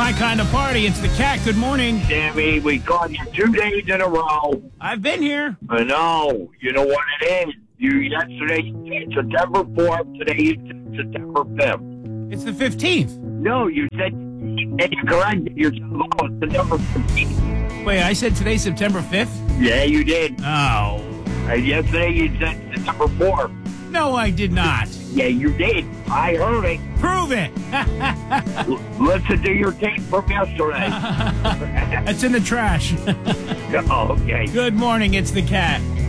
my kind of party. It's the cat. Good morning. Sammy, we caught you 2 days in a row. I've been here. I know. You know what it is? Yesterday, September 4th. Today, is September 5th. It's the 15th. No, you said, and you corrected yourself. Oh, it's September 15th. Wait, I said today's September 5th? Yeah, you did. Oh. And yesterday, you said September 4th. No, I did not. Yeah, you did. I heard it. Prove it. Listen to your tape from yesterday. It's in the trash. Oh, okay. Good morning. It's the cat.